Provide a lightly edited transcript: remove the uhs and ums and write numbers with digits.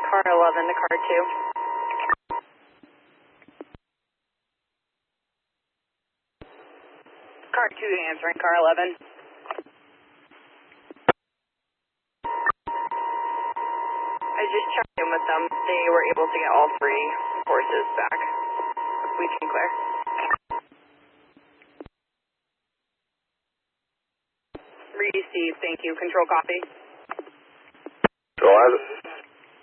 Car 11 to car 2. Car 2 answering car 11. I just checked in with them. They were able to get all 3 horses back. Bleach and clear. Received, thank you. Control copy. Control has it.